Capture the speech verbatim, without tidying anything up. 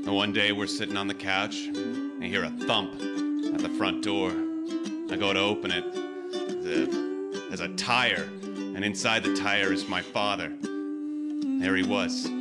And one day we're sitting on the couch, and I hear a thump at the front door. I go to open it. There's a, there's a tire, and inside the tire is my father. There he was,